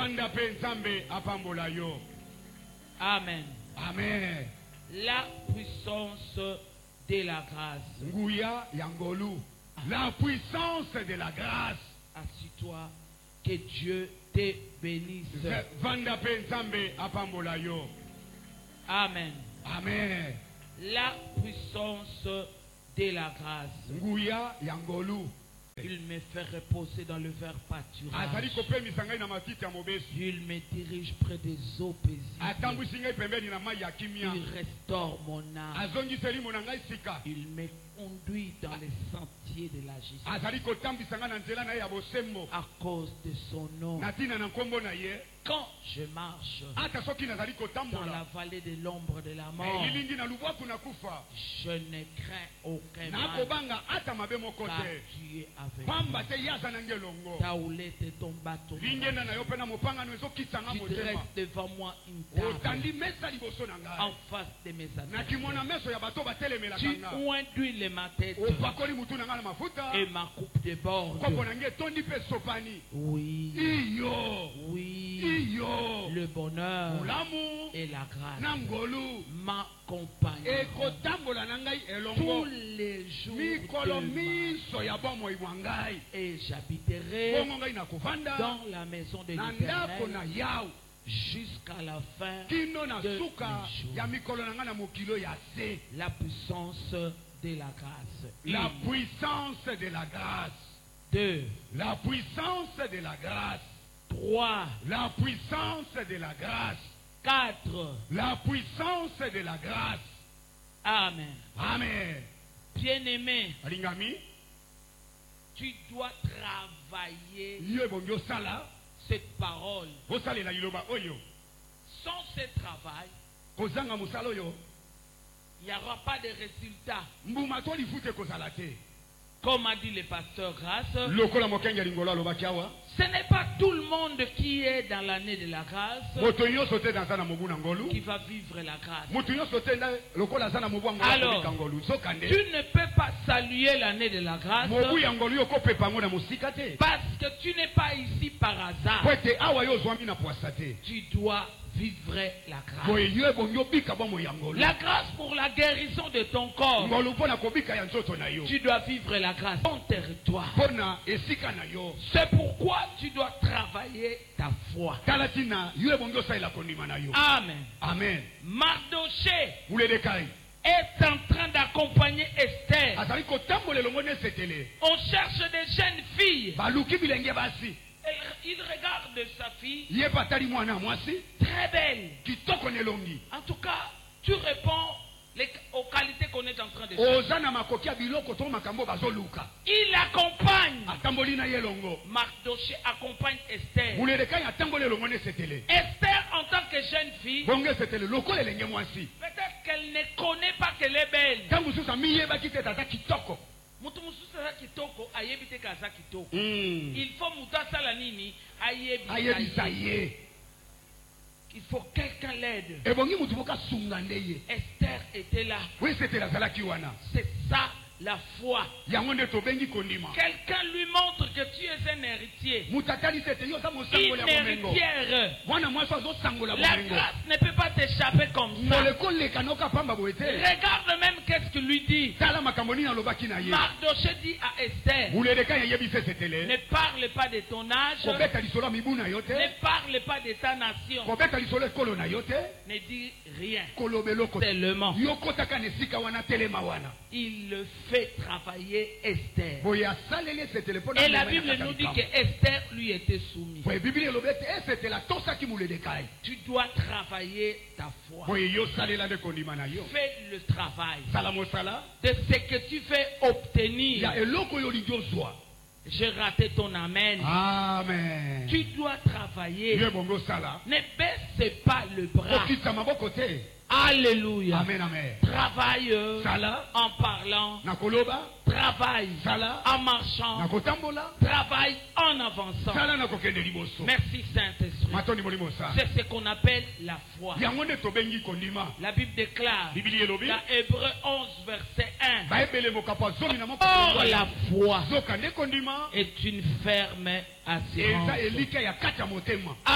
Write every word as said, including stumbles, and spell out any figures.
Vanda pe nzambe apambola yo. Amen. Amen. La puissance de la grâce. Nguya yangolu. La puissance de la grâce. Assis-toi, que Dieu te bénisse. Vanda pe nzambe apambola yo. Amen. Amen. La puissance de la grâce. Nguya yangolu. Il me fait reposer dans le vert pâturage. Il me dirige près des eaux paisibles. Il restaure mon âme. Il me conduit dans les sentiers de la justice. À cause de son nom. Quand je marche dans la vallée de l'ombre de la mort, je ne crains aucun mal, car tu es avec moi. Ta houlette et ton bâton, tu dresses devant moi une table en face de mes adversaires. Tu oinduis ma tête et ma coupe déborde. Oui, oui. Le bonheur et la grâce m'accompagneront tous les jours de ma vie. Et j'habiterai dans la maison de l'Éternel jusqu'à la fin de mes jours. La puissance de la grâce. La puissance de la grâce. Deux. La puissance de la grâce. Trois. La puissance de la grâce. Quatre. La puissance de la grâce. Amen. Amen. Bien-aimé, Ringami, tu dois travailler sala cette parole. Sans ce travail, il n'y aura pas de résultat. Comme a dit le pasteur Grâce, ce n'est pas tout le monde qui est dans l'année de la grâce qui va vivre la grâce. Alors, tu ne peux pas saluer l'année de la grâce parce que tu n'es pas ici par hasard. Tu dois vivre la grâce. La grâce pour la guérison de ton corps. Tu dois vivre la grâce. Ton territoire. C'est pourquoi tu dois travailler ta foi. Amen. Amen. Mardoché est en train d'accompagner Esther. On cherche des jeunes filles. Il regarde sa fille très belle. En tout cas, tu réponds les, aux qualités qu'on est en train de chercher. Il accompagne. Mardoché accompagne Esther. Esther en tant que jeune fille, peut-être qu'elle ne connaît pas qu'elle est belle. Il faut mutasala nini ayebi. Il faut quelqu'un l'aide. Esther était là. C'est ça la foi. Quelqu'un lui montre que tu es un héritier. Une héritière. La grâce ne peut pas t'échapper comme ça. Regarde même qu'est-ce qu'il lui dit. Mardoché dit à Esther, ne parle pas de ton âge, ne parle pas de ta nation, ne dis rien seulement. Il le fait travailler Esther. Et la Bible nous dit que Esther lui était soumise. Tu dois travailler ta foi. Fais le travail de ce que tu fais obtenir. J'ai raté ton amen. Amen. Tu dois travailler. Ne baisse pas le bras. Alléluia. Amen, amen. Travaille en parlant. Travaille en marchant. Travaille en avançant. Merci Saint-Esprit. C'est ce qu'on appelle la foi. La Bible déclare dans Hébreux onze verset un. Or la foi est une ferme assurance.